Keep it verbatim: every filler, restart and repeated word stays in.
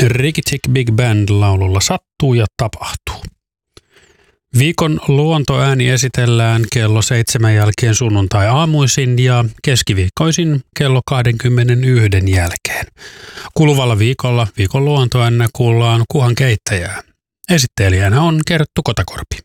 Ricky Tick Big Band laululla Sattuu ja tapahtuu. Viikon luontoääni esitellään kello seitsemän jälkeen sunnuntai-aamuisin ja keskiviikkoisin kello kaksikymmentäyksi jälkeen. Kuluvalla viikolla viikon luontoäänä kuullaan Kuhan keittäjää. Esittelijänä on Kerttu Kotakorpi.